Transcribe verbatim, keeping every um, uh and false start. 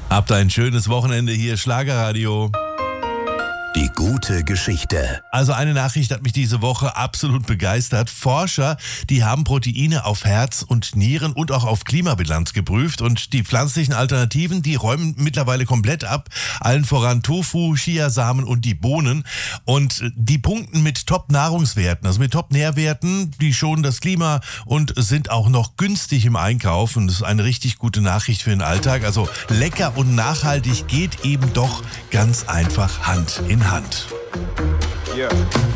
Habt ein schönes Wochenende hier, Schlagerradio. Die gute Geschichte. Also eine Nachricht hat mich diese Woche absolut begeistert. Forscher, die haben Proteine auf Herz und Nieren und auch auf Klimabilanz geprüft und die pflanzlichen Alternativen, die räumen mittlerweile komplett ab. Allen voran Tofu, Chiasamen und die Bohnen. Und die punkten mit Top-Nahrungswerten, also mit Top-Nährwerten, die schonen das Klima und sind auch noch günstig im Einkauf. Und das ist eine richtig gute Nachricht für den Alltag. Also lecker und nachhaltig geht eben doch ganz einfach Hand in Hand. Yeah.